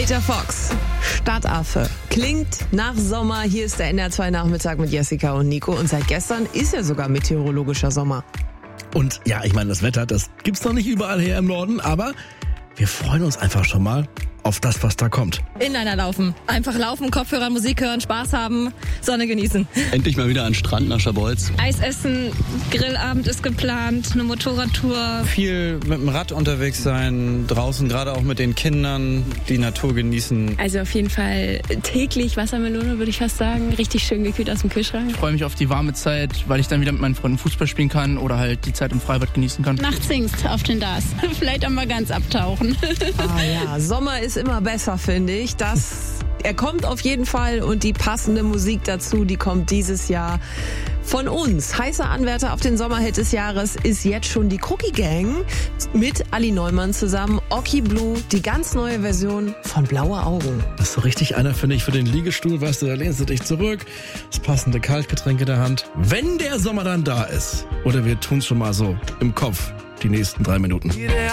Peter Fox, Stadtaffe. Klingt nach Sommer. Hier ist der NDR2 Nachmittag mit Jessica und Nico. Und seit gestern ist ja sogar meteorologischer Sommer. Und ja, ich meine, das Wetter, das gibt's noch nicht überall hier im Norden, aber wir freuen uns einfach schon mal auf das, was da kommt. Inliner laufen. Einfach laufen, Kopfhörer, Musik hören, Spaß haben, Sonne genießen. Endlich mal wieder an den Strand nach Schabolz. Eis essen, Grillabend ist geplant, eine Motorradtour. Viel mit dem Rad unterwegs sein, draußen gerade auch mit den Kindern, die Natur genießen. Also auf jeden Fall täglich Wassermelone, würde ich fast sagen. Richtig schön gekühlt aus dem Kühlschrank. Ich freue mich auf die warme Zeit, weil ich dann wieder mit meinen Freunden Fußball spielen kann oder halt die Zeit im Freibad genießen kann. Nachts singst auf den Das. Vielleicht auch mal ganz abtauchen. Ah ja, Sommer ist immer besser, finde ich. Er kommt auf jeden Fall und die passende Musik dazu, die kommt dieses Jahr von uns. Heißer Anwärter auf den Sommerhit des Jahres ist jetzt schon die Cookie Gang mit Ali Neumann zusammen. Oki Blue, die ganz neue Version von Blaue Augen. Das ist so richtig einer, finde ich, für den Liegestuhl, weißt du, da lehnst du dich zurück, das passende Kaltgetränk in der Hand. Wenn der Sommer dann da ist, oder wir tun's schon mal so im Kopf, die nächsten 3 Minuten.